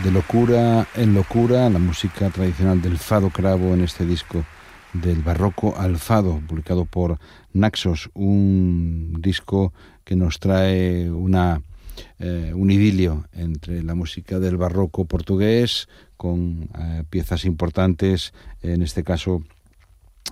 de locura en locura, la música tradicional del fado cravo en este disco del barroco al fado, publicado por Naxos, un disco que nos trae un idilio entre la música del barroco portugués con piezas importantes, en este caso